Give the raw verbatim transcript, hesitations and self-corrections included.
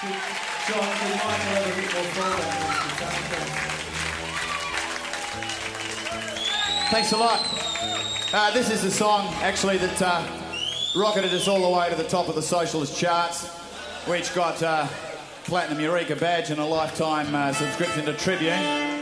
John, could Michael have a bit more forward? Thanks a lot. Uh, this is the song, actually, that uh, rocketed us all the way to the top of the socialist charts, which got uh, Platinum Eureka badge and a lifetime uh, subscription to Tribune.